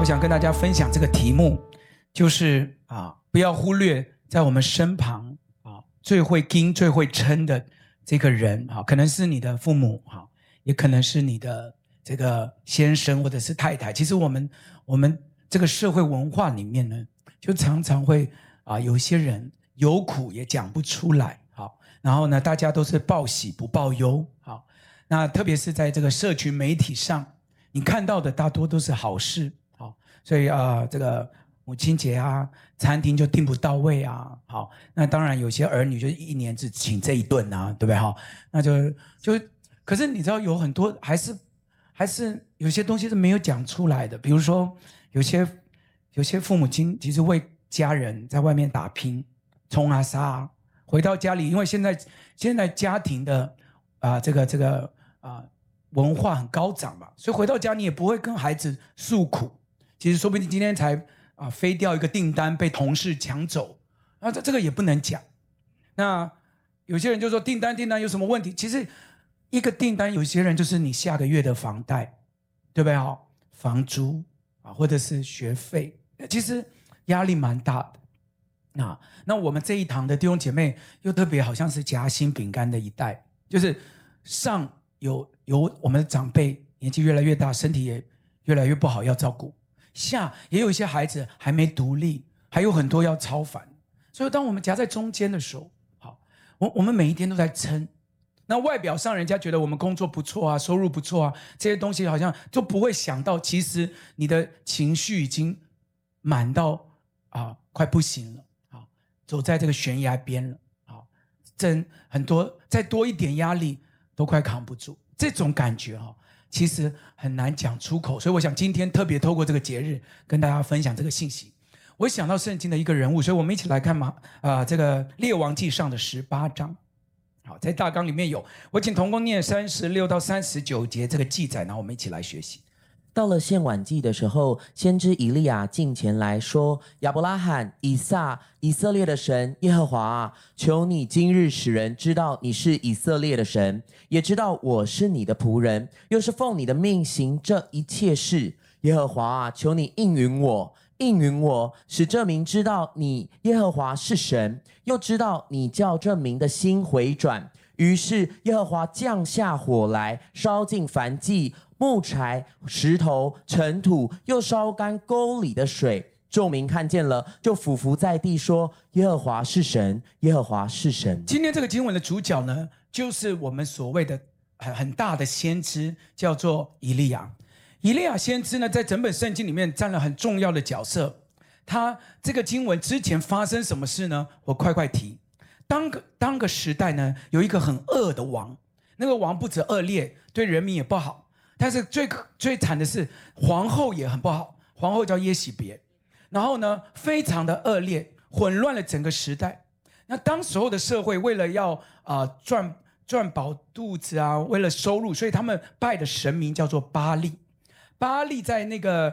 我想跟大家分享这个题目，就是不要忽略在我们身旁最会盯、最会撑的这个人可能是你的父母也可能是你的这个先生或者是太太。其实我们这个社会文化里面呢，就常常会有一些人有苦也讲不出来，然后呢，大家都是报喜不报忧。那特别是在这个社群媒体上，你看到的大多都是好事。所以这个母亲节餐厅就订不到位好，那当然有些儿女就一年只请这一顿对不对那就可是你知道有很多还是有些东西是没有讲出来的。比如说有些父母亲其实为家人在外面打拼，冲杀回到家里，因为现在家庭的这个文化很高涨嘛，所以回到家你也不会跟孩子诉苦。其实说不定今天才飞掉一个订单被同事抢走，那这个也不能讲。那有些人就说订单有什么问题？其实一个订单，有些人就是你下个月的房贷，对不对房租或者是学费，其实压力蛮大的。那我们这一堂的弟兄姐妹又特别好像是夹心饼干的一代，就是上有我们的长辈年纪越来越大，身体也越来越不好要照顾，下也有一些孩子还没独立，还有很多要超凡。所以当我们夹在中间的时候，我们每一天都在撑。那外表上人家觉得我们工作不错收入不错这些东西好像就不会想到，其实你的情绪已经满到快不行了，走在这个悬崖边了，很多再多一点压力都快扛不住。这种感觉其实很难讲出口，所以我想今天特别透过这个节日跟大家分享这个信息。我想到圣经的一个人物，所以我们一起来看这个列王记上的18章。好，在大纲里面有，我请同工念36到39节这个记载，然后我们一起来学习。 到了献晚祭的时候，先知以利亚近前来说：亚伯拉罕、以撒、以色列的神耶和华求你今日使人知道你是以色列的神，也知道我是你的仆人，又是奉你的命行这一切事。耶和华求你应允我，使这民知道你耶和华是神，又知道你叫这民的心回转。于是耶和华降下火来，烧尽燔祭、木柴、石头、尘土，又烧干沟里的水。众民看见了，就俯伏在地说：耶和华是神，耶和华是神。 今天这个经文的主角呢，就是我们所谓的很大的先知，叫做以利亚。以利亚先知呢，在整本圣经里面占了很重要的角色。他这个经文之前发生什么事呢？我快提。当个时代呢，有一个很恶的王，那个王不止恶劣，对人民也不好，但是最惨的是皇后也很不好，皇后叫耶洗别，然后呢非常的恶劣，混乱了整个时代。那当时候的社会为了要赚饱肚子为了收入，所以他们拜的神明叫做巴力。巴力在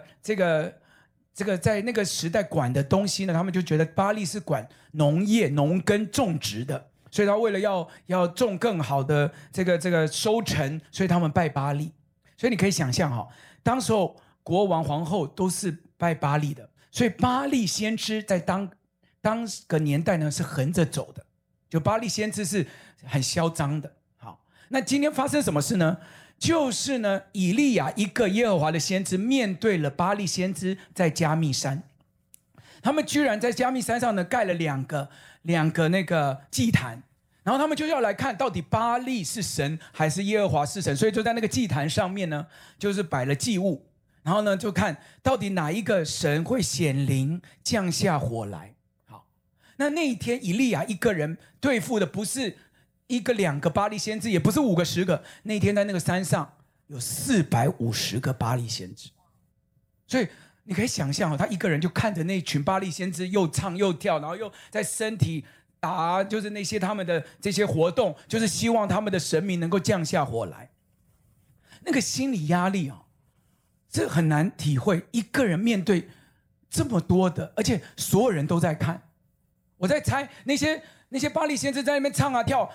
在那个时代管的东西呢，他们就觉得巴力是管农业、农耕、种植的，所以他为了要种更好的这个收成，所以他们拜巴力。所以你可以想象当时候国王、皇后都是拜巴力的，所以巴力先知在当个年代呢是横着走的，就巴力先知是很嚣张的。好，那今天发生什么事呢？就是呢，以利亚一个耶和华的先知面对了巴力先知在加密山，他们居然在加密山上呢盖了两个那个祭坛，然后他们就要来看到底巴力是神还是耶和华是神，所以就在那个祭坛上面呢，就是摆了祭物，然后呢就看到底哪一个神会显灵降下火来。好，那一天以利亚一个人对付的不是1个2个巴力先知，也不是5个10个，那天在那个山上有450个巴力先知。所以你可以想象他一个人就看着那群巴力先知又唱又跳，然后又在身体打，就是那些他们的这些活动，就是希望他们的神明能够降下火来。那个心理压力这很难体会，一个人面对这么多的，而且所有人都在看。我在猜那些巴力先知在那边唱跳，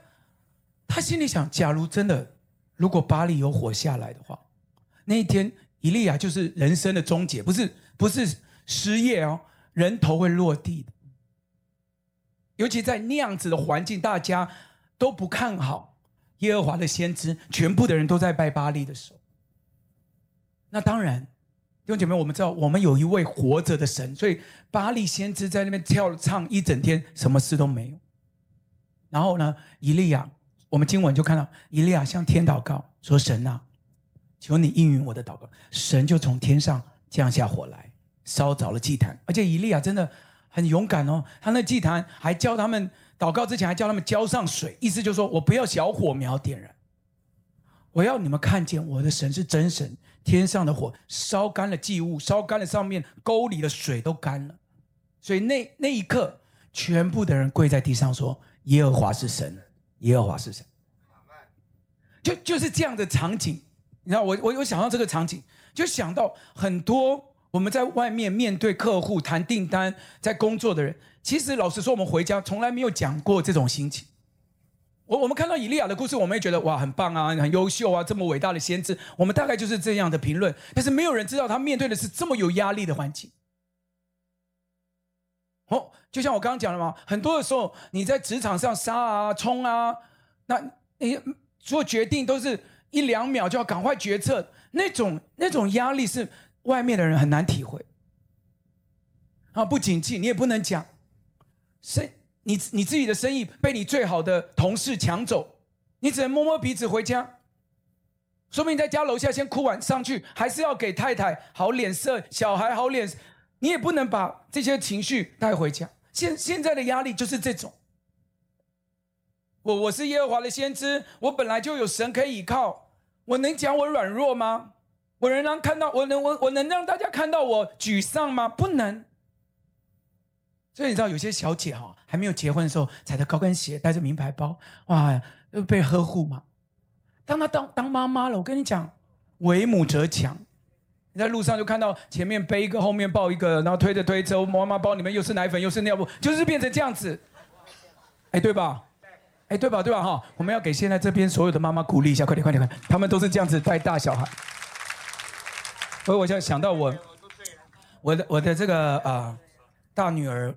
他心里想，假如真的如果巴力有火下来的话，那一天以利亚就是人生的终结，不是失业哦，人头会落地的。尤其在那样子的环境，大家都不看好耶和华的先知，全部的人都在拜巴力的时候，那当然，弟兄姐妹，我们知道我们有一位活着的神，所以巴力先知在那边跳唱一整天，什么事都没有。然后呢，以利亚，我们经文就看到以利亚向天祷告说：“神啊，求你应允我的祷告。”神就从天上降下火来，烧着了祭坛。而且以利亚真的很勇敢哦，他那祭坛还叫他们祷告之前还叫他们浇上水，意思就是说我不要小火苗点燃，我要你们看见我的神是真神。天上的火烧干了祭物，烧干了上面沟里的水都干了，所以那一刻，全部的人跪在地上说：“耶和华是神，耶和华是神。”就是这样的场景。你知道，我想到这个场景，就想到很多我们在外面面对客户谈订单，在工作的人，其实老实说，我们回家从来没有讲过这种心情。我们看到以利亚的故事，我们也觉得哇，很棒啊，很优秀啊，这么伟大的先知，我们大概就是这样的评论。但是没有人知道他面对的是这么有压力的环境。就像我刚刚讲的嘛，很多的时候你在职场上杀啊、冲啊，那你做决定都是1-2秒就要赶快决策，那种压力是外面的人很难体会。不景气你也不能讲，你自己的生意被你最好的同事抢走，你只能摸摸鼻子回家。说不定在家楼下先哭完上去，还是要给太太好脸色，小孩好脸色，你也不能把这些情绪带回家。现在的压力就是这种。我是耶和华的先知，我本来就有神可以依靠，我能讲我软弱吗？我能让大家看到我沮丧吗？不能。所以你知道有些小姐还没有结婚的时候踩着高跟鞋，带着名牌包，哇，被呵护嘛。当她当妈妈了，我跟你讲，为母则强。你在路上就看到前面背一个，后面抱一个，然后推着妈妈包里面又是奶粉又是尿布，就是变成这样子。对吧？对吧？我们要给现在这边所有的妈妈鼓励一下，快点，他们都是这样子带大小孩。我想到我的这个大女儿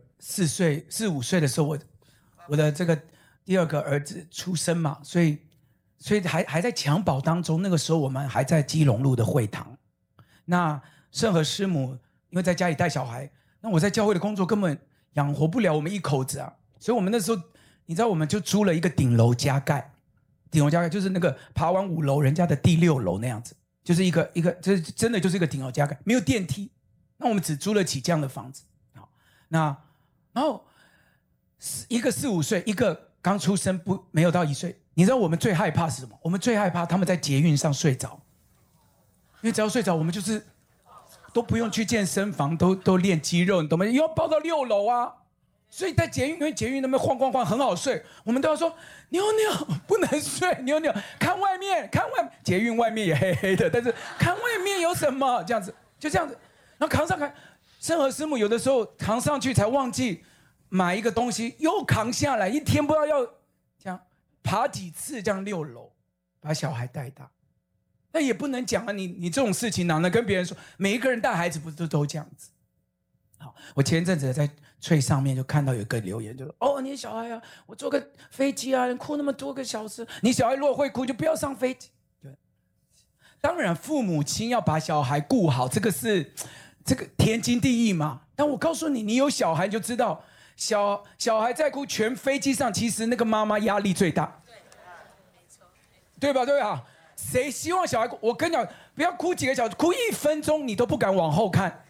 4、5岁的时候，我的这个第2个儿子出生嘛，所以还在襁褓当中。那个时候我们还在基隆路的会堂。那圣和师母因为在家里带小孩，那我在教会的工作根本养活不了我们一口子啊，所以我们那时候你知道我们就租了一个顶楼加盖就是那个爬完5楼人家的第6楼那样子，就是一个就是真的就是一个顶楼加盖，没有电梯。那我们只租了起这样的房子。然后一个4、5岁，一个刚出生没有到1岁。你知道我们最害怕是什么？我们最害怕他们在捷运上睡着，因为只要睡着，我们就是都不用去健身房，都练肌肉，你懂吗？又要抱到6楼啊，所以在捷运，因为捷运那边晃很好睡，我们都要说妞不能睡，妞看外面，捷运外面也黑黑的，但是看外面有什么，这样子就这样子，然后扛上看。圣和师母有的时候扛上去才忘记买一个东西，又扛下来，一天不知道要这样爬几次，这样6楼把小孩带大。那也不能讲啊，你这种事情哪能跟别人说？每一个人带孩子不是都这样子？好，我前一阵子在翠上面就看到有一个留言，就说你的小孩啊，我坐个飞机啊，哭那么多个小时，你小孩如果会哭就不要上飞机。对，当然父母亲要把小孩顾好，这个天经地义嘛。但我告诉你，你有小孩你就知道，小孩在哭，全飞机上其实那个妈妈压力最大，对吧？谁希望小孩哭？我跟你讲，不要哭几个小时，哭1分钟你都不敢往后看，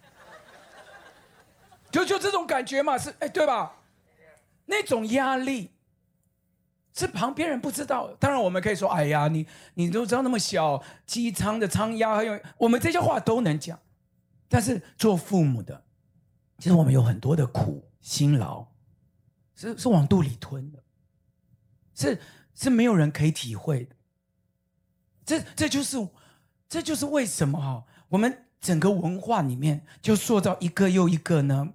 就这种感觉嘛，是对吧？那种压力是旁边人不知道的。当然我们可以说，哎呀，你都知道那么小，机舱的舱压，还有我们这些话都能讲。但是做父母的，其实我们有很多的苦辛劳，是往肚里吞的，是没有人可以体会的。这就是为什么我们整个文化里面就塑造一个又一个呢，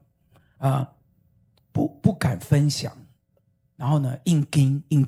不敢分享，然后呢硬盯硬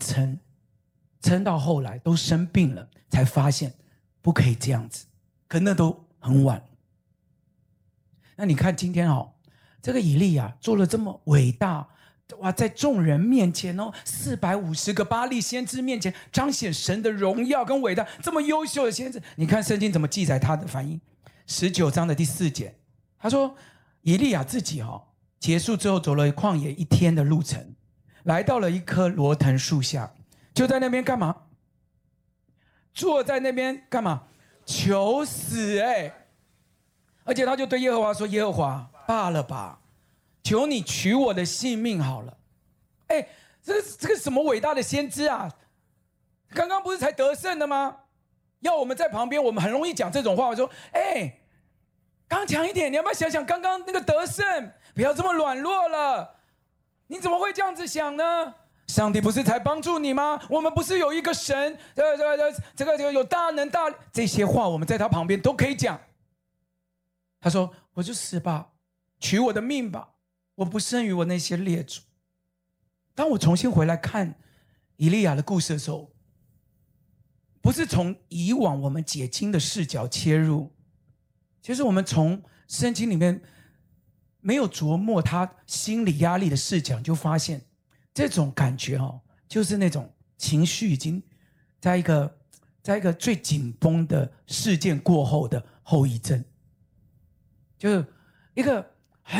撑到后来都生病了，才发现不可以这样子，可那都很晚。那你看今天这个以利亚做了这么伟大，哇，在众人面前450个巴力先知面前彰显神的荣耀跟伟大，这么优秀的先知，你看圣经怎么记载他的反应？19章的第4节，他说以利亚自己结束之后走了旷野1天的路程，来到了一棵罗藤树下，就在那边干嘛？坐在那边干嘛？求死而且他就对耶和华说：耶和华，罢了吧，求你取我的性命好了。这个什么伟大的先知啊！刚刚不是才得胜的吗？要我们在旁边，我们很容易讲这种话。我说：刚强一点，你要不要想想刚刚那个得胜？不要这么软弱了。你怎么会这样子想呢？上帝不是才帮助你吗？我们不是有一个神，这个有大能大力，这些话我们在他旁边都可以讲。他说：我就死吧，取我的命吧，我不胜于我那些列祖。当我重新回来看以利亚的故事的时候，不是从以往我们解经的视角切入，其实我们从圣经里面没有琢磨他心理压力的视角，就发现这种感觉就是那种情绪已经在一个最紧绷的事件过后的后遗症，就是一个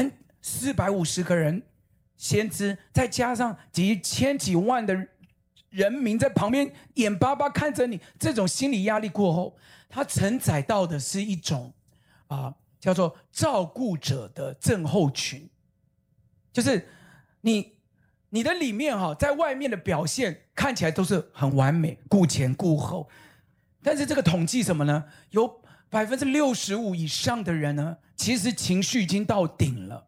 450个人先知，再加上几千几万的人民在旁边眼巴巴看着你，这种心理压力过后，他承载到的是一种叫做照顾者的症候群，就是你的里面在外面的表现看起来都是很完美，顾前顾后，但是这个统计什么呢？有65%以上的人呢，其实情绪已经到顶了。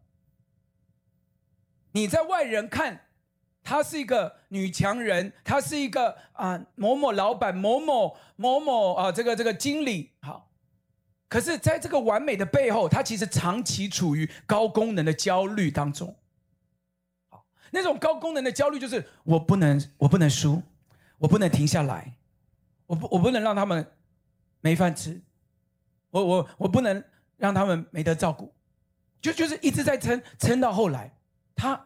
你在外人看，她是一个女强人，她是一个某某老板，某某这个经理，好。可是在这个完美的背后，她其实长期处于高功能的焦虑当中。那种高功能的焦虑就是我不能输，我不能停下来，我不能让他们没饭吃，我不能让他们没得照顾，就是一直在撑到后来，他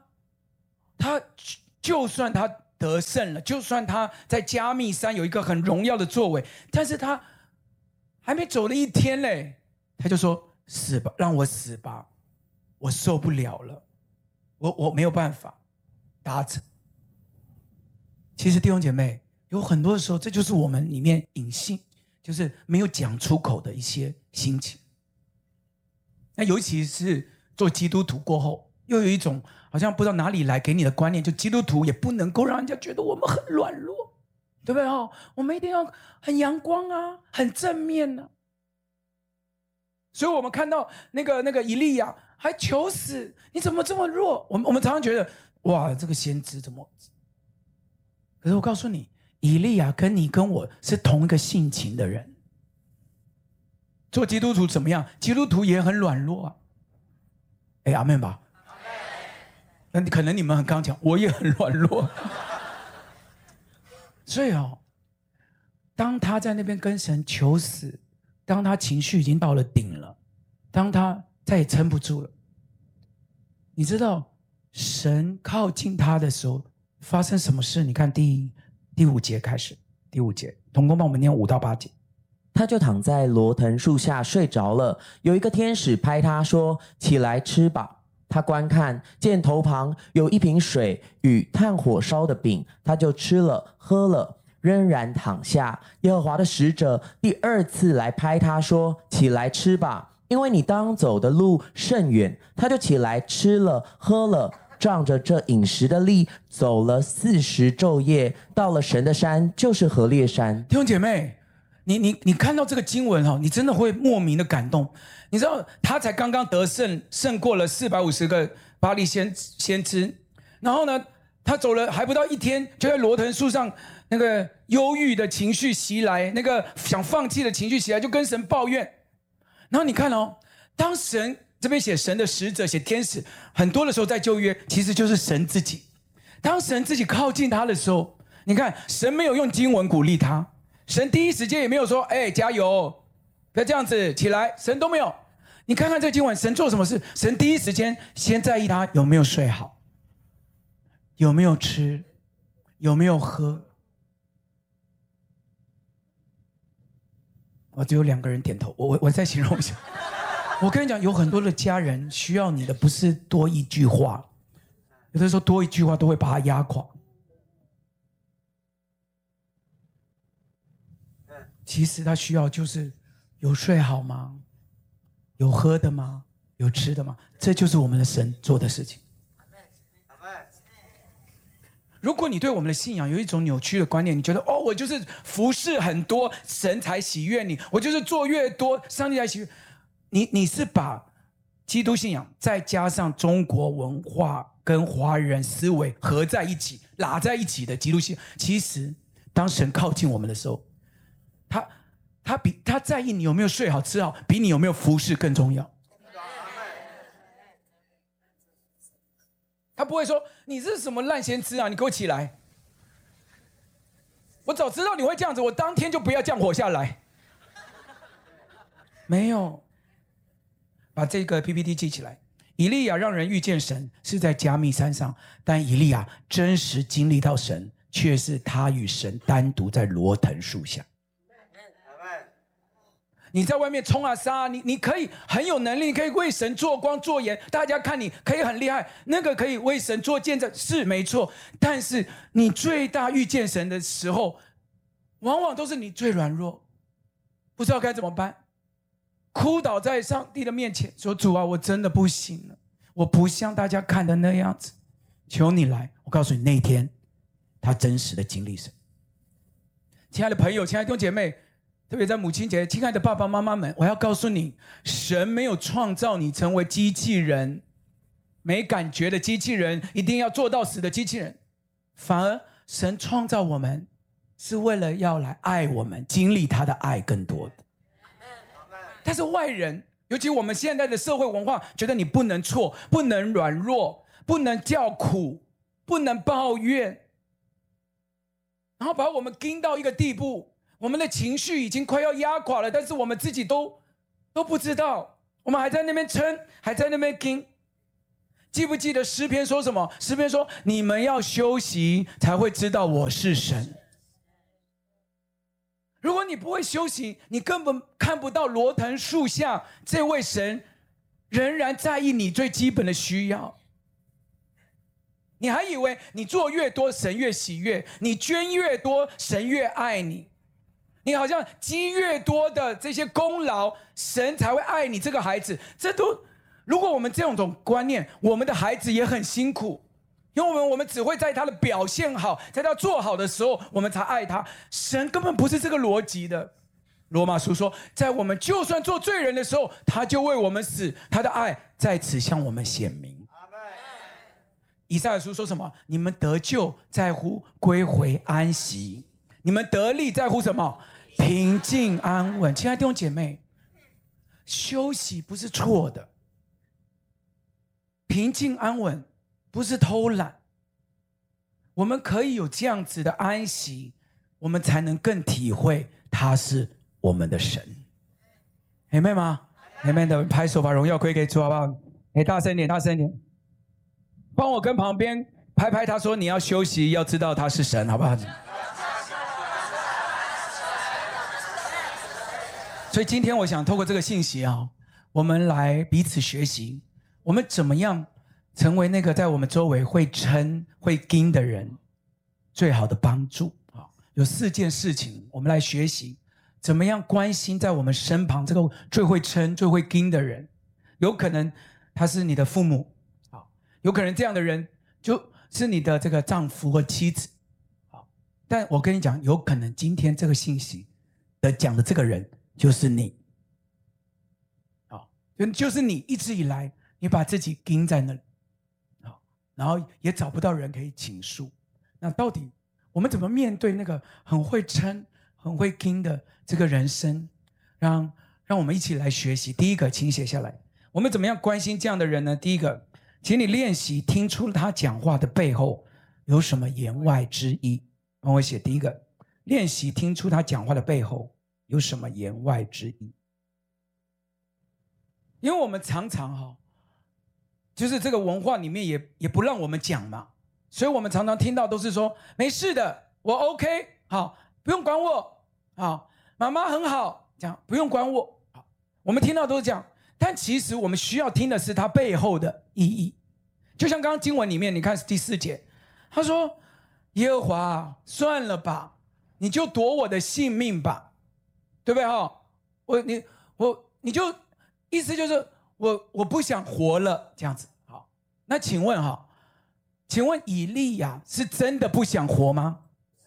就算他得胜了，就算他在加密山有一个很荣耀的作为，但是他还没走了1天嘞，他就说死吧，让我死吧，我受不了了，我没有办法达成。其实弟兄姐妹，有很多的时候，这就是我们里面隐性，就是没有讲出口的一些心情。那尤其是做基督徒过后，又有一种好像不知道哪里来给你的观念，就基督徒也不能够让人家觉得我们很软弱，对不对？我们一定要很阳光啊，很正面啊。所以我们看到那个以利亚还求死，你怎么这么弱？我们常常觉得哇，这个先知怎么？可是我告诉你，以利亚跟你跟我是同一个性情的人。做基督徒怎么样？基督徒也很软弱啊。阿们吧。那可能你们很刚讲，我也很软弱。所以当他在那边跟神求死，当他情绪已经到了顶了，当他再也撑不住了，你知道神靠近他的时候发生什么事？你看第5节开始，第5节，同工帮我们念5到8节。 他就躺在罗藤树下睡着了，有一个天使拍他说：起来吃吧。他观看，见头旁有一瓶水与炭火烧的饼，他就吃了喝了，仍然躺下。耶和华的使者第2次来拍他说：起来吃吧，因为你当走的路甚远。他就起来吃了喝了，仗着这饮食的力，走了40昼夜，到了神的山，就是何烈山。 弟兄姐妹，你看到这个经文你真的会莫名的感动。你知道他才刚刚得胜，胜过了450个巴力先知，然后呢，他走了还不到1天，就在罗藤树上，那个忧郁的情绪袭来，那个想放弃的情绪袭来，就跟神抱怨。然后你看当神这边写神的使者，写天使，很多的时候在旧约其实就是神自己。当神自己靠近他的时候，你看神没有用经文鼓励他，神第一时间也没有说加油， 不要这样子，起来，神都没有。你看看这经文，神做什么事？神第一时间先在意他有没有睡好，有没有吃，有没有喝。我只有2个人点头，我再形容一下。我跟你讲，有很多的家人需要你的不是多一句话，有的时候多一句话都会把他压垮。其实他需要就是有睡好吗？有喝的吗？有吃的吗？这就是我们的神做的事情。如果你对我们的信仰有一种扭曲的观念，你觉得我就是服侍很多，神才喜悦你；我就是做越多，上帝才喜悦你是把基督信仰再加上中国文化跟华人思维合在一起、拉在一起的基督信仰。其实，当神靠近我们的时候，他在意你有没有睡好、吃好，比你有没有服侍更重要。他不会说你是什么烂先知啊，你给我起来！我早知道你会这样子，我当天就不要这样活下来。没有，把这个 PPT 记起来。以利亚让人遇见神是在加密山上，但以利亚真实经历到神，却是他与神单独在罗藤树下。你在外面冲啊杀啊，你可以很有能力，可以为神做光做盐，大家看你可以很厉害，那个可以为神做见证，是没错。但是你最大遇见神的时候，往往都是你最软弱，不知道该怎么办，哭倒在上帝的面前，说：“主啊，我真的不行了，我不像大家看的那样子，求你来。”我告诉你，那一天他真实的经历神。亲爱的朋友，亲爱的弟兄姐妹，特别在母亲节，亲爱的爸爸妈妈们，我要告诉你，神没有创造你成为机器人，没感觉的机器人，一定要做到死的机器人。反而神创造我们是为了要来爱我们，经历他的爱更多的。但是外人，尤其我们现在的社会文化，觉得你不能错，不能软弱，不能叫苦，不能抱怨，然后把我们盯到一个地步，我们的情绪已经快要压垮了，但是我们自己都不知道，我们还在那边撑，还在那边盯。记不记得诗篇说什么？诗篇说：“你们要休息，才会知道我是神。”如果你不会休息，你根本看不到罗藤树下这位神仍然在意你最基本的需要。你还以为你做越多，神越喜悦；你捐越多，神越爱你。你好像积越多的这些功劳，神才会爱你这个孩子。这都，如果我们这种观念，我们的孩子也很辛苦。因为我们只会在他的表现好，在他做好的时候，我们才爱他。神根本不是这个逻辑的。罗马书说，在我们就算做罪人的时候，他就为我们死，他的爱在此向我们显明。以赛亚书说什么？你们得救在乎归回安息，你们得力在乎什么？平静安稳。亲爱的弟兄姐妹，休息不是错的，平静安稳不是偷懒，我们可以有这样子的安息，我们才能更体会他是我们的神。Amen 吗？Amen的拍手，把荣耀归给主，好不好？大声一点，大声一点，帮我跟旁边拍拍他，说你要休息，要知道他是神，好不好？所以今天我想透过这个信息啊，我们来彼此学习，我们怎么样成为那个在我们周围会撑会盯的人最好的帮助啊！有4件事情我们来学习，怎么样关心在我们身旁这个最会撑最会盯的人。有可能他是你的父母啊，有可能这样的人就是你的这个丈夫或妻子啊。但我跟你讲，有可能今天这个信息的讲的这个人就是你啊，就是你一直以来你把自己盯在那里。然后也找不到人可以倾诉，那到底我们怎么面对那个很会撑、很会盯的这个人生？让我们一起来学习。第一个，请写下来，我们怎么样关心这样的人呢？第一个，请你练习听出他讲话的背后有什么言外之意。帮我写第一个，练习听出他讲话的背后有什么言外之意。 因为我们常常就是这个文化里面也不让我们讲嘛，所以我们常常听到都是说没事的，我 OK， 好，不用管我，好，妈妈很好，这样不用管我，好，我们听到都是这样，但其实我们需要听的是它背后的意义。就像刚刚经文里面，你看第4节，他说：“耶和华，算了吧，你就夺我的性命吧，对不对？你就意思就是我不想活了，这样子。好，那请问以利亚是真的不想活吗？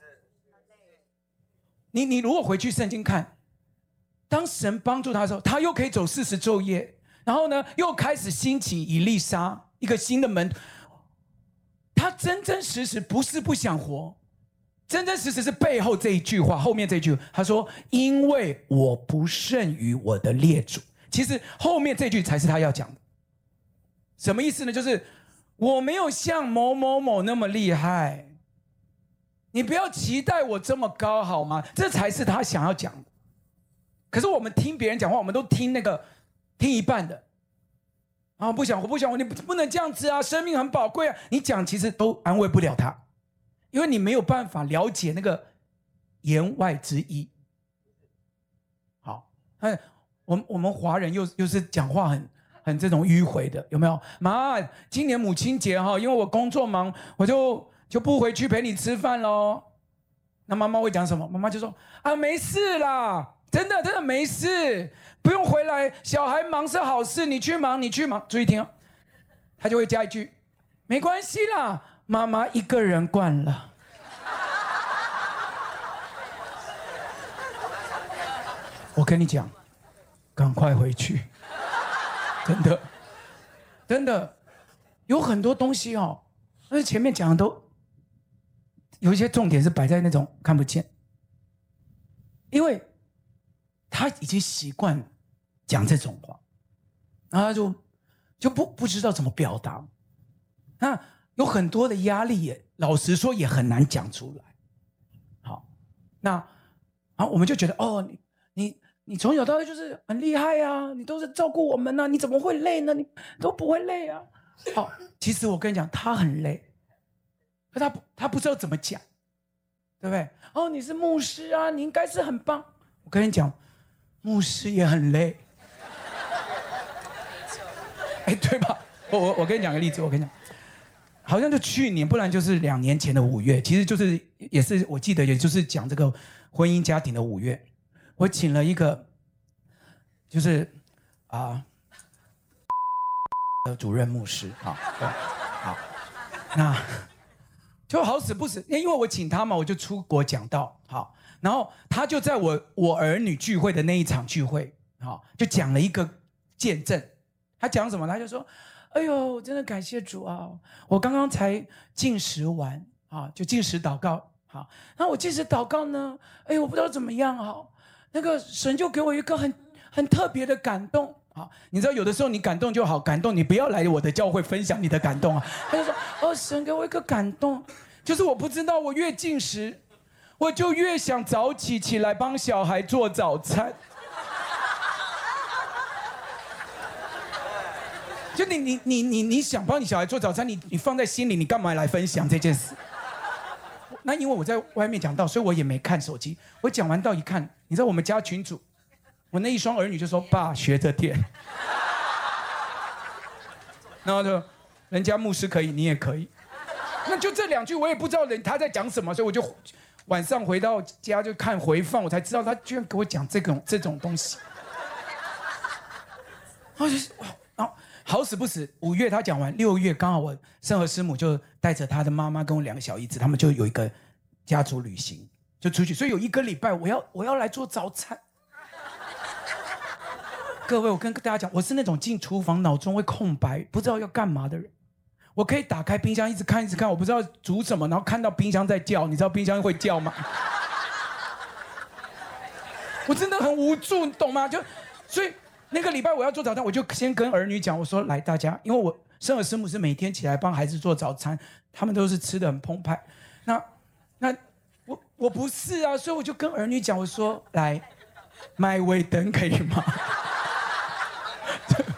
你如果回去圣经看，当神帮助他的时候，他又可以走40昼夜，然后呢，又开始兴起以利沙。”一个新的门，他真真实实不是不想活，真真实实是背后这一句话，后面这一句，他说：“因为我不胜于我的列祖。”其实后面这句才是他要讲的，什么意思呢？就是我没有像某某某那么厉害，你不要期待我这么高好吗？这才是他想要讲的。可是我们听别人讲话，我们都听一半的。不想活，你不能这样子啊！生命很宝贵啊！你讲其实都安慰不了他，因为你没有办法了解那个言外之意。好，我们华人又是讲话很这种迂回的，有没有？妈，今年母亲节因为我工作忙，我就不回去陪你吃饭咯。那妈妈会讲什么？妈妈就说没事啦。真的没事，不用回来。小孩忙是好事，你去忙。注意听，他就会加一句：“没关系啦，妈妈一个人惯了。”我跟你讲，赶快回去，真的，有很多东西但是前面讲的都有一些重点是摆在那种看不见，因为他已经习惯讲这种话，然后他就不知道怎么表达，那有很多的压力老实说也很难讲出来。好，那我们就觉得你从小到大就是很厉害啊，你都是照顾我们啊，你怎么会累呢？你都不会累啊。好，其实我跟你讲，他很累，可他不知道怎么讲，对不对？你是牧师啊，你应该是很棒。我跟你讲。牧师也很累，对吧？我跟你讲个例子，我跟你讲，好像就去年，不然就是2年前的5月，其实就是也是我记得，也就是讲这个婚姻家庭的5月，我请了一个就是主任牧师，好，那就好死不死，因为我请他嘛，我就出国讲道，好。然后他就在我儿女聚会的那一场聚会，就讲了一个见证。他讲什么？他就说：“哎呦，真的感谢主啊！我刚刚才禁食完就禁食祷告。那我禁食祷告呢，我不知道怎么样那个神就给我一个很特别的感动。你知道有的时候你感动就好，感动你不要来我的教会分享你的感动啊。他就说：神给我一个感动，就是我不知道我越禁食。”我就越想早起来帮小孩做早餐，就你想帮你小孩做早餐，你放在心里，你干嘛来分享这件事？那因为我在外面讲道，所以我也没看手机。我讲完道一看，你知道我们家群组，我那一双儿女就说：“爸，学着点。”然后就人家牧师可以，你也可以。那就这2句，我也不知道他在讲什么，所以我就。晚上回到家就看回放，我才知道他居然给我讲这种东西。然后好死不死，5月他讲完，6月刚好我圣和师母就带着他的妈妈跟我2个小姨子，他们就有一个家族旅行，就出去，所以有1个礼拜我要来做早餐。各位，我跟大家讲，我是那种进厨房脑中会空白，不知道要干嘛的人。我可以打开冰箱一直看，我不知道煮什么，然后看到冰箱在叫，你知道冰箱会叫吗？我真的很无助，你懂吗？所以那个礼拜我要做早餐，我就先跟儿女讲，我说来大家，因为我圣尔师母是每天起来帮孩子做早餐，他们都是吃得很澎湃。那我不是啊，所以我就跟儿女讲，我说来麦味登可以吗？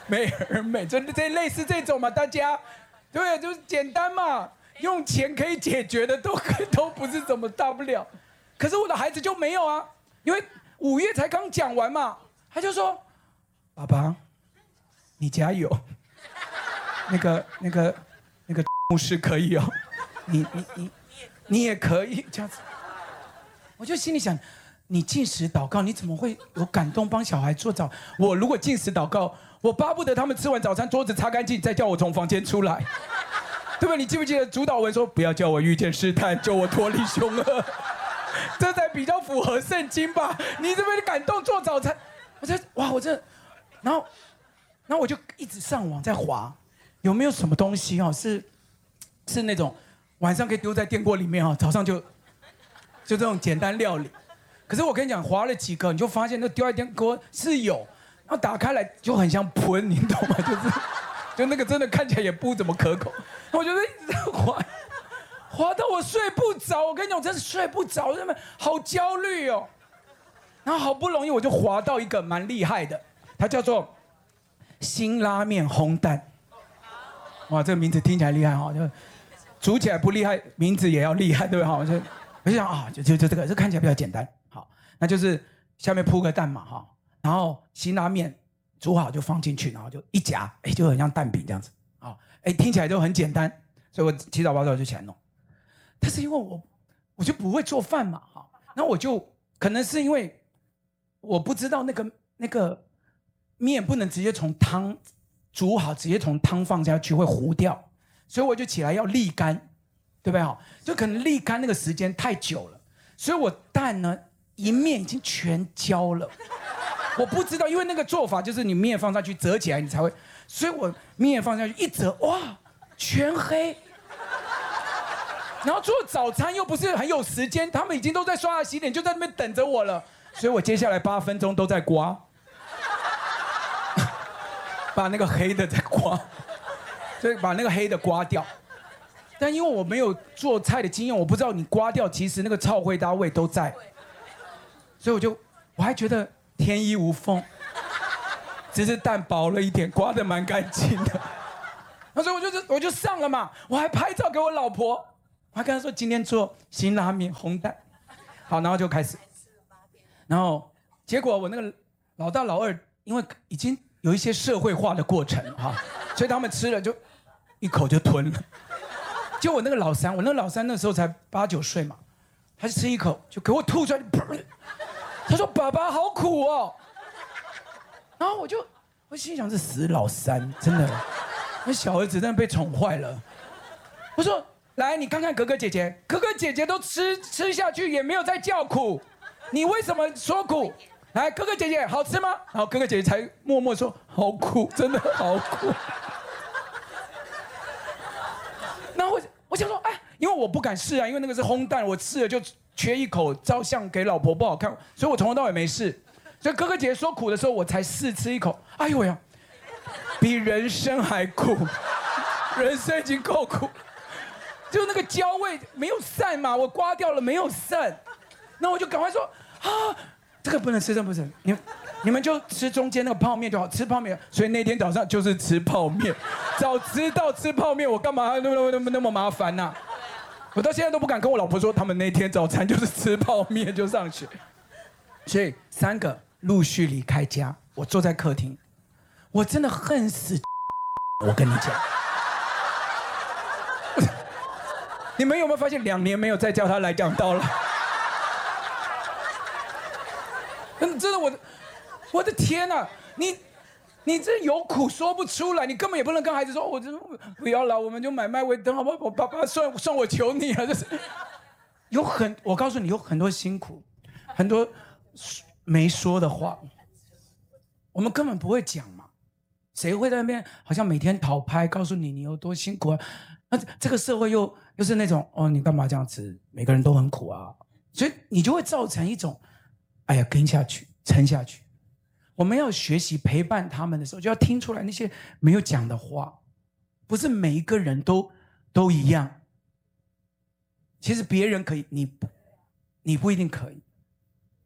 美而美，就类似这种嘛，大家，对，就是简单嘛，用钱可以解决的都不是怎么大不了。可是我的孩子就没有啊，因为5月才刚讲完嘛，他就说：“爸爸，你加油，那个牧师可以哦，你也可以这样子。”我就心里想，你禁食祷告，你怎么会有感动帮小孩做早？我如果禁食祷告，我巴不得他们吃完早餐，桌子擦干净，再叫我从房间出来，对吧？你记不记得主祷文说，不要叫我遇见试探，救我脱离凶恶，这才比较符合圣经吧？你这边感动做早餐，然后我就一直上网在滑，有没有什么东西哦，是那种晚上可以丢在电锅里面哦，早上就这种简单料理。可是我跟你讲，滑了几个，你就发现那丢在电锅是有，然后打开来就很像喷，你懂吗？就那个真的看起来也不怎么可口。我觉得一直在滑到我睡不着。我跟你讲，我真是睡不着，真的好焦虑哦。然后好不容易我就滑到一个蛮厉害的，它叫做辛拉面烘蛋。哇，这个名字听起来厉害哈，就煮起来不厉害，名字也要厉害，对吧？我就想啊，就这个，这看起来比较简单。好，那就是下面铺个蛋嘛，哈，然后辛拉面煮好就放进去，然后就一夹，哎，就很像蛋饼这样子。啊，哎，听起来就很简单，所以我起早就起来弄。但是因为我就不会做饭嘛，哈，那我就可能是因为我不知道那个面不能直接从汤煮好，直接从汤放下去会糊掉，所以我就起来要沥干，对不对？就可能沥干那个时间太久了，所以我蛋呢一面已经全焦了。我不知道，因为那个做法就是你面放上去折起来，你才会，所以我面放下去一折，哇，全黑。然后做早餐又不是很有时间，他们已经都在刷牙洗脸，就在那边等着我了，所以我接下来8分钟都在刮，把那个黑的再刮，所以把那个黑的刮掉。但因为我没有做菜的经验，我不知道你刮掉，其实那个臭味大味都在，所以我还觉得天衣无缝，只是蛋薄了一点，刮得蛮干净的。所以我就上了嘛，我还拍照给我老婆，我还跟她说今天做辛拉面烘蛋，好，然后就开始，然后结果我那个老大老二，因为已经有一些社会化的过程哈，所以他们吃了就一口就吞了。就我那个老三那时候才8、9岁嘛，他就吃一口就给我吐出来，他说爸爸好苦哦。然后我心想这死老三真的，那小儿子真的被宠坏了。我说来你看看哥哥姐姐，哥哥姐姐都吃下去也没有在叫苦，你为什么说苦？来哥哥姐姐好吃吗？然后哥哥姐姐才默默说好苦，真的好苦。然后我想说，哎，因为我不敢试啊，因为那个是烘蛋，我吃了就缺一口，照相给老婆不好看，所以我从头到尾没试。所以哥哥姐姐说苦的时候，我才试吃一口，哎呦呀，比人生还苦，人生已经够苦，就那个焦味没有散嘛，我刮掉了没有散，那我就赶快说啊，这个不能吃，这不是你们就吃中间那个泡面就好，吃泡面。所以那天早上就是吃泡面，早知道吃泡面，我干嘛那么麻烦呢？我到现在都不敢跟我老婆说，他们那天早餐就是吃泡面就上学。所以3个陆续离开家，我坐在客厅，我真的恨死。我跟你讲，你们有没有发现2年没有再叫他来讲道了？真的我的天哪，你这有苦说不出来，你根本也不能跟孩子说，我真的不要了，我们就买麦味登好不好？我爸爸算我求你了，就是我告诉你有很多辛苦，很多没说的话，我们根本不会讲嘛，谁会在那边好像每天讨拍，告诉你有多辛苦啊？那这个社会又是那种哦，你干嘛这样子？每个人都很苦啊，所以你就会造成一种，哎呀，跟下去，撑下去。我们要学习陪伴他们的时候，就要听出来那些没有讲的话，不是每一个人都一样。其实别人可以，你不一定可以。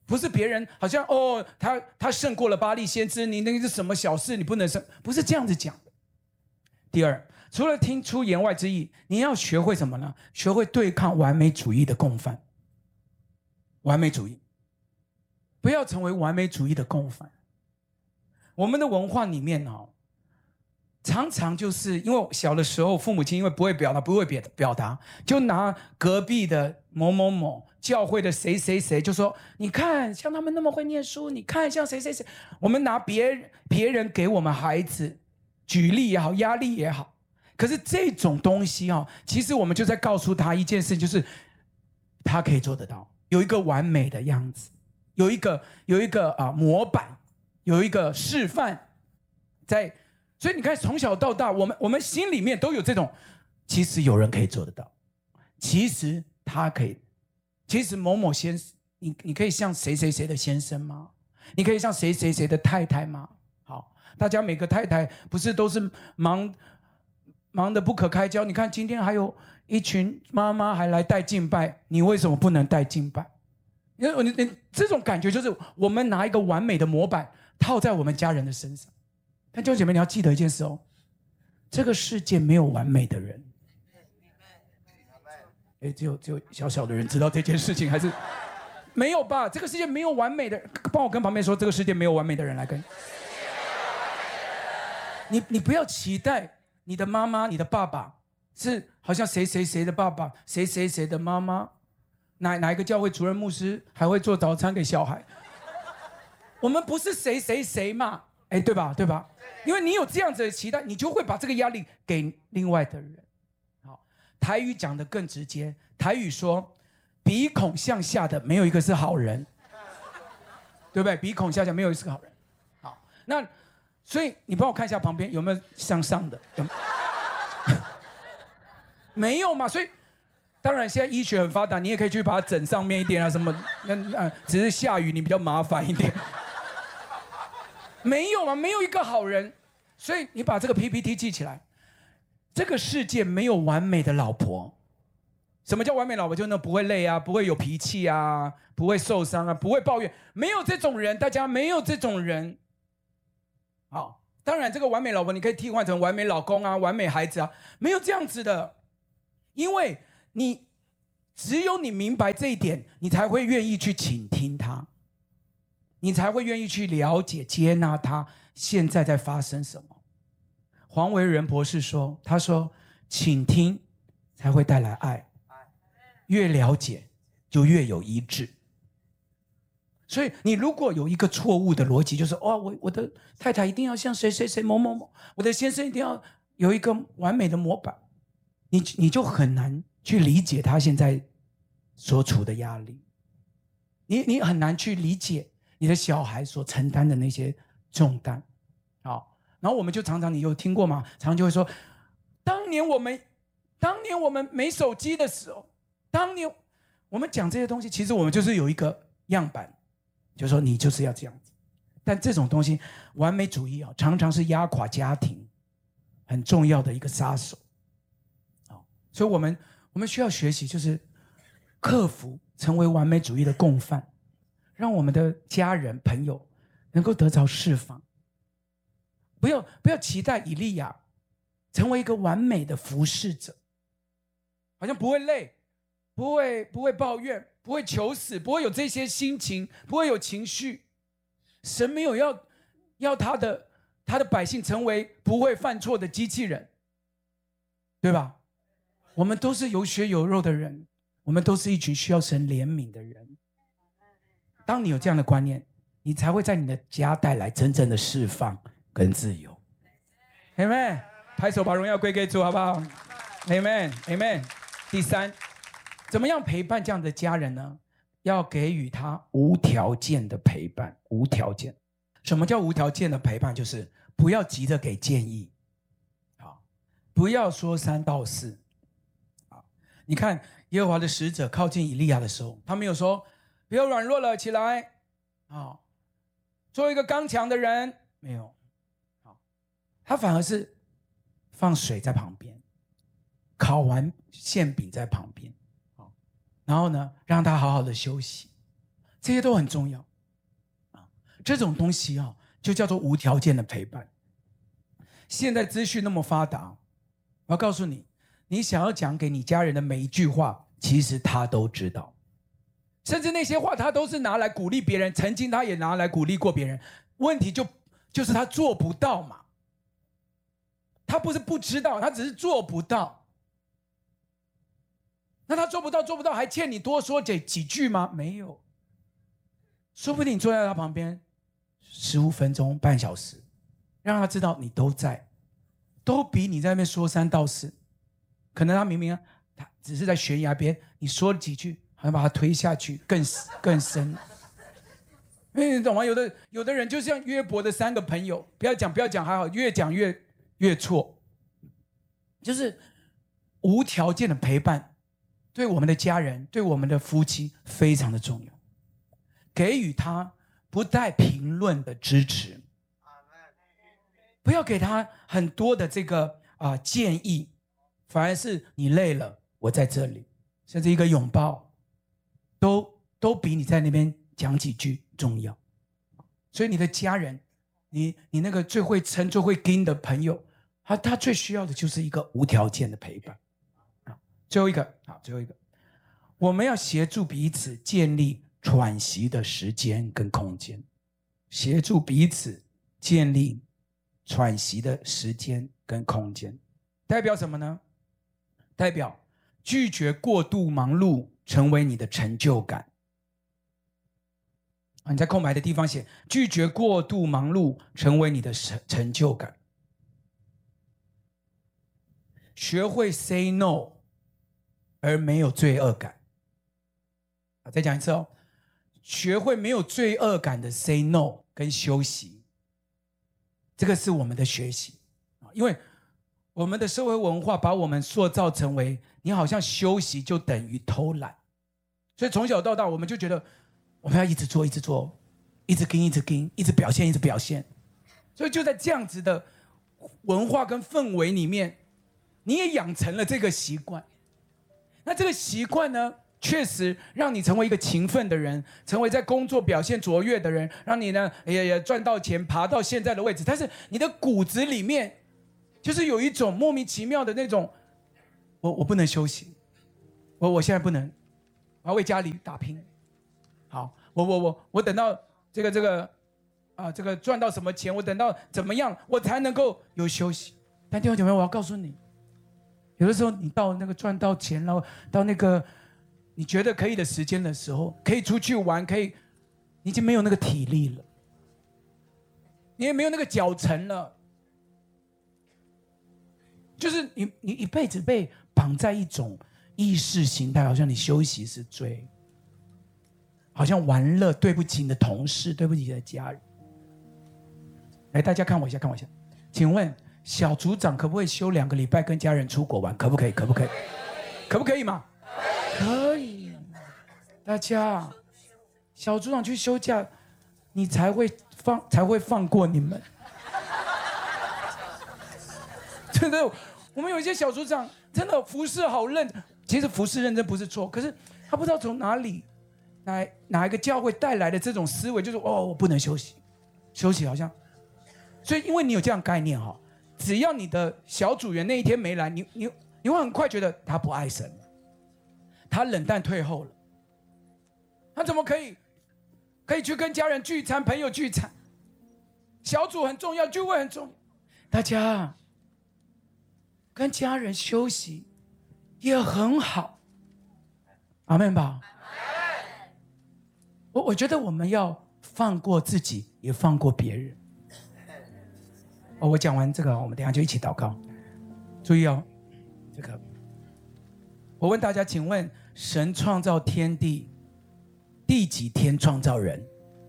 不是别人好像他胜过了巴力先知，你那个是什么小事，你不能胜，不是这样子讲的。第二，除了听出言外之意，你要学会什么呢？学会对抗完美主义的共犯。完美主义，不要成为完美主义的共犯。我们的文化里面常常就是因为小的时候父母亲因为不会表达，就拿隔壁的某某某教会的谁谁谁，就说你看像他们那么会念书，你看像谁谁谁，我们拿别人给我们孩子举例也好，压力也好。可是这种东西其实我们就在告诉他一件事，就是他可以做得到，有一个完美的样子，有一个模板，有一个示范在。所以你看，从小到大，我们心里面都有这种，其实有人可以做得到，其实他可以，其实某某先生，你可以像谁谁谁的先生吗？你可以像谁谁谁的太太吗？好，大家每个太太不是都是忙得不可开交？你看今天还有一群妈妈还来带敬拜，你为什么不能带敬拜？你这种感觉就是我们拿一个完美的模板套在我们家人的身上。但弟兄姐妹，你要记得一件事这个世界没有完美的人。只有小小的人知道这件事情，还是没有吧？这个世界没有完美的人，帮我跟旁边说，这个世界没有完美的人来跟。你不要期待你的妈妈、你的爸爸是好像谁谁谁的爸爸、谁谁谁的妈妈，哪一个教会主任牧师还会做早餐给小孩。我们不是谁谁谁嘛，对吧？对吧？因为你有这样子的期待，你就会把这个压力给另外的人。好，台语讲得更直接，台语说鼻孔向下的没有一个是好人，对不对？鼻孔向下没有一个是好人。好，那所以你帮我看一下旁边有没有向上的，没有嘛？所以当然现在医学很发达，你也可以去把它整上面一点啊，什么只是下雨你比较麻烦一点。没有啊，没有一个好人，所以你把这个 PPT 记起来。这个世界没有完美的老婆。什么叫完美老婆？就是那不会累啊，不会有脾气啊，不会受伤啊，不会抱怨，没有这种人，大家没有这种人。好，当然这个完美老婆你可以替换成完美老公啊，完美孩子啊，没有这样子的。因为只有你明白这一点，你才会愿意去倾听他。你才会愿意去了解、接纳他现在在发生什么。黄维仁博士说：“他说，倾听才会带来爱，越了解就越有医治。所以，你如果有一个错误的逻辑，就是我的太太一定要像谁谁谁某某某，我的先生一定要有一个完美的模板，你就很难去理解他现在所处的压力，你很难去理解你的小孩所承担的那些重担。好，然后我们就常常，你有听过吗？常常就会说，当年我们没手机的时候，当年我们讲这些东西，其实我们就是有一个样板，就是说你就是要这样子。但这种东西，完美主义常常是压垮家庭很重要的一个杀手。所以我们需要学习，就是克服成为完美主义的共犯，让我们的家人朋友能够得着释放。不要期待以利亚成为一个完美的服侍者，好像不会累，不会抱怨，不会求死，不会有这些心情，不会有情绪。神没有要他的百姓成为不会犯错的机器人，对吧？我们都是有血有肉的人，我们都是一群需要神怜悯的人。当你有这样的观念，你才会在你的家带来真正的释放跟自由。 Amen， 拍手把荣耀归给主，好不好？ Amen Amen。 第三，怎么样陪伴这样的家人呢？要给予他无条件的陪伴。无条件，什么叫无条件的陪伴？就是不要急着给建议，不要说三道四。你看耶和华的使者靠近以利亚的时候，他没有说不要软弱了，起来做一个刚强的人，没有。他反而是放水在旁边，烤完馅饼在旁边，然后呢让他好好的休息。 这些都很重要啊。这种东西啊，就叫做无条件的陪伴。现在资讯那么发达，我要告诉你，你想要讲给你家人的每一句话，其实他都知道，甚至那些话他都是拿来鼓励别人，曾经他也拿来鼓励过别人。问题就是他做不到嘛。他不是不知道，他只是做不到。那他做不到，还欠你多说几句吗？没有。说不定你坐在他旁边15分钟、半小时，让他知道你都在，都比你在那边说3道4。可能他明明他只是在悬崖边，你说了几句，好像把他推下去更深。因为你懂吗？有的人就像约伯的3个朋友，不要讲还好，越讲越错。就是无条件的陪伴，对我们的家人，对我们的夫妻非常的重要。给予他不带评论的支持，不要给他很多的这个建议，反而是你累了，我在这里，甚至一个拥抱，都比你在那边讲几句重要。所以你的家人，你那个最会撑、最会跟的朋友，他最需要的就是一个无条件的陪伴。最后一个，我们要协助彼此建立喘息的时间跟空间，协助彼此建立喘息的时间跟空间，代表什么呢？代表拒绝过度忙碌成为你的成就感。你在空白的地方写拒绝过度忙碌成为你的成就感。学会 say no 而没有罪恶感。再讲一次哦，学会没有罪恶感的 say no 跟休息，这个是我们的学习。因为我们的社会文化把我们塑造成为你好像休息就等于偷懒，所以从小到大我们就觉得我们要一直做一直做，一直跟一直表现，所以就在这样子的文化跟氛围里面，你也养成了这个习惯。那这个习惯呢，确实让你成为一个勤奋的人，成为在工作表现卓越的人，让你呢也赚到钱，爬到现在的位置。但是你的骨子里面就是有一种莫名其妙的那种，我不能休息，我现在不能，我要为家里打拼。好，我等到这个赚到什么钱，我等到怎么样，我才能够有休息。但弟兄姐妹，我要告诉你，有的时候你到那个赚到钱了，到那个你觉得可以的时间的时候，可以出去玩，你已经没有那个体力了，你也没有那个脚程了，就是你一辈子被绑在一种意识形态，好像你休息是罪，好像玩乐对不起你的同事，对不起你的家人。来，大家看我一下，请问小组长可不可以休2个礼拜跟家人出国玩？可不可以？可不可以嘛？可以。大家，小组长去休假，你才会放过你们。真的，我们有一些小组长真的服侍好认真，其实服侍认真不是错，可是他不知道从哪一个教会带来的这种思维，就是我不能休息好像。所以因为你有这样概念哈，只要你的小组员那一天没来，你会很快觉得他不爱神了，他冷淡退后了，他怎么可以去跟家人聚餐、朋友聚餐？小组很重要，聚会很重要，大家跟家人休息也很好，阿们吧。我觉得我们要放过自己，也放过别人。我讲完这个，我们等一下就一起祷告。注意哦，这个我问大家，请问神创造天地第几天创造人？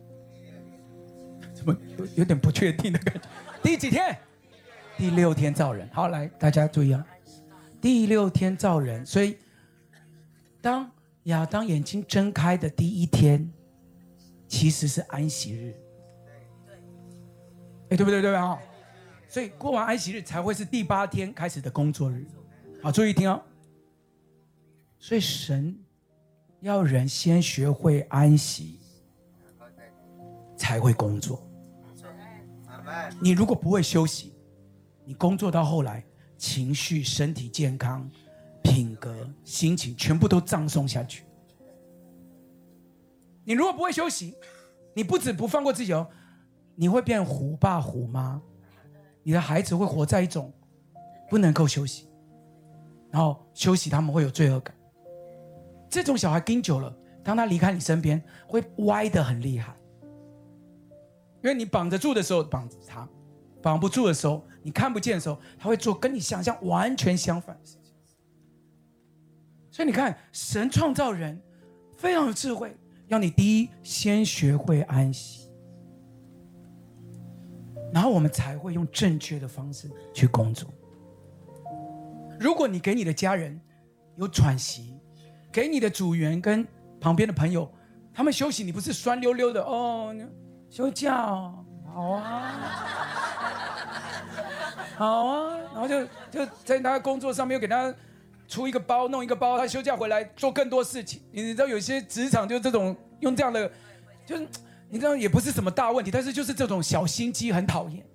怎么有点不确定的感觉？第几天？第6天造人。好，来大家注意啊，第6天造人。所以当亚当眼睛睁开的第1天，其实是安息日。对不对？对吧？所以过完安息日才会是第8天开始的工作日。好，注意听哦。所以神要人先学会安息， 才会工作。你如果不会休息，你工作到后来，情绪、身体健康、品格、心情全部都葬送下去。你如果不会休息，你不止不放过自己哦，你会变虎爸虎妈，你的孩子会活在一种不能够休息，然后休息他们会有罪恶感。这种小孩盯久了，当他离开你身边，会歪得很厉害。因为你绑得住的时候绑着他，绑不住的时候，你看不见的时候，他会做跟你想象完全相反的事情。所以你看，神创造人非常有智慧，要你第一先学会安息，然后我们才会用正确的方式去工作。如果你给你的家人有喘息，给你的组员跟旁边的朋友他们休息，你不是酸溜溜的哦，休假哦，好啊，好啊，然后就在他工作上面又给他出一个包，弄一个包，他休假回来做更多事情。你知道有些职场就这种用这样的，就是你知道也不是什么大问题，但是就是这种小心机很讨厌。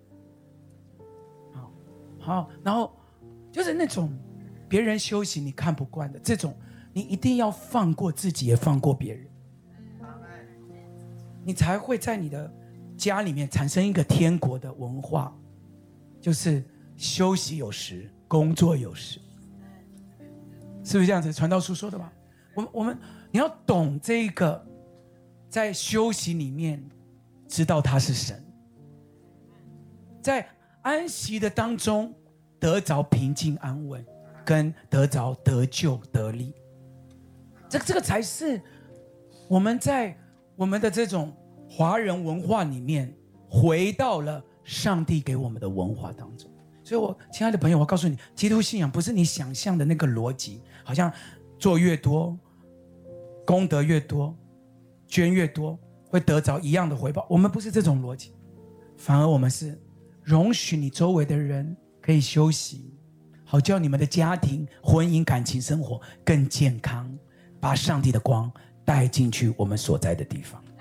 好，然后就是那种别人休息你看不惯的这种，你一定要放过自己，也放过别人。你才会在你的家里面产生一个天国的文化，就是休息有时，工作有时，是不是这样子？传道书说的吧？你要懂这个，在休息里面知道他是神，在安息的当中得着平静安稳，跟得着得救得力，这个才是我们在我们的这种华人文化里面回到了上帝给我们的文化当中。所以我亲爱的朋友，我告诉你，基督信仰不是你想象的那个逻辑，好像做越多功德越多，捐越多会得着一样的回报。我们不是这种逻辑，反而我们是容许你周围的人可以休息，好叫你们的家庭、婚姻、感情生活更健康，把上帝的光带进去我们所在的地方。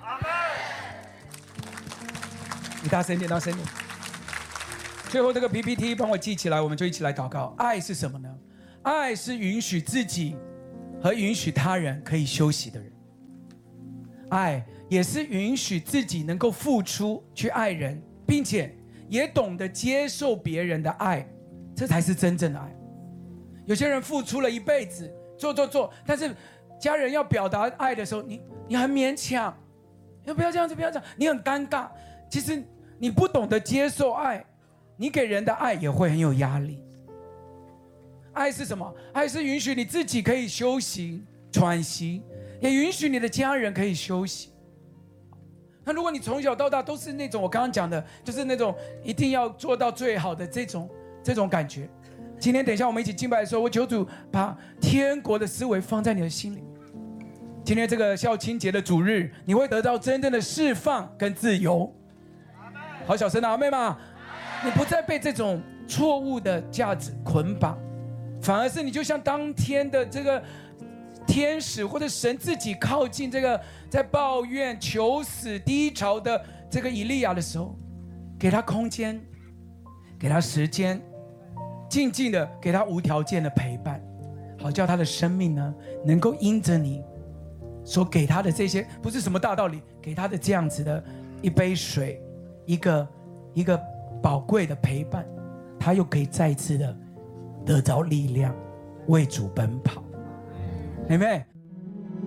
你大声一点，大声一点。最后这个 PPT 帮我记起来，我们就一起来祷告。爱是什么呢？爱是允许自己和允许他人可以休息的人。爱也是允许自己能够付出去爱人，并且也懂得接受别人的爱，这才是真正的爱。有些人付出了一辈子，做，但是家人要表达爱的时候，你很勉强，不要这样子，不要这样，你很尴尬。其实你不懂得接受爱，你给人的爱也会很有压力。爱是什么？爱是允许你自己可以休息、喘息，也允许你的家人可以休息。那如果你从小到大都是那种我刚刚讲的，就是那种一定要做到最好的这种感觉，今天等一下我们一起敬拜的时候，我求主把天国的思维放在你的心里。今天这个孝亲节的主日，你会得到真正的释放跟自由。好小声的阿妹嘛，你不再被这种错误的价值捆绑，反而是你就像当天的这个天使或者神自己靠近这个在抱怨求死低潮的这个以利亚的时候，给他空间，给他时间，静静的给他无条件的陪伴，好叫他的生命呢能够因着你所给他的这些，不是什么大道理，给他的这样子的一杯水，一个宝贵的陪伴，他又可以再次的得着力量，为主奔跑。阿们。